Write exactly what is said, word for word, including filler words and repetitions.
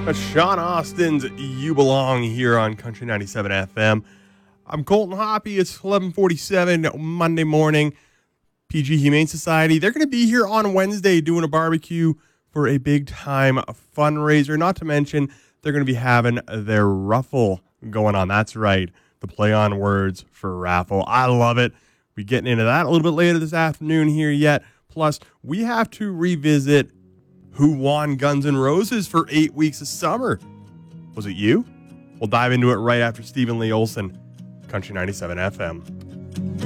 That's Sean Austin's You Belong here on Country ninety-seven F M. I'm Colton Hoppy. It's eleven forty-seven Monday morning. P G Humane Society, they're going to be here on Wednesday doing a barbecue for a big-time fundraiser. Not to mention, they're going to be having their ruffle going on. That's right, the play on words for raffle. I love it. We're getting into that a little bit later this afternoon here yet. Plus, we have to revisit who won Guns N' Roses for eight weeks of summer. Was it you? We'll dive into it right after Stephen Lee Olson, Country ninety-seven F M.